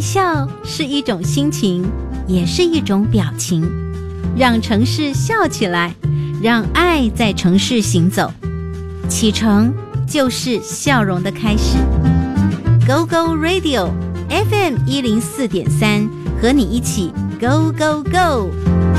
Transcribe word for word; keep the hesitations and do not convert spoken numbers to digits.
笑是一种心情，也是一种表情，让城市笑起来，让爱在城市行走。启程就是笑容的开始。 Go Go Radio F M 一零四点三，和你一起 Go Go Go。